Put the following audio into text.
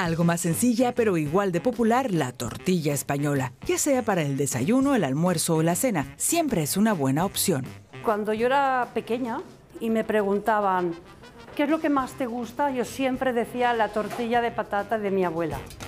Algo más sencilla, pero igual de popular, la tortilla española. Ya sea para el desayuno, el almuerzo o la cena, siempre es una buena opción. Cuando yo era pequeña y me preguntaban, ¿qué es lo que más te gusta? Yo siempre decía la tortilla de patata de mi abuela.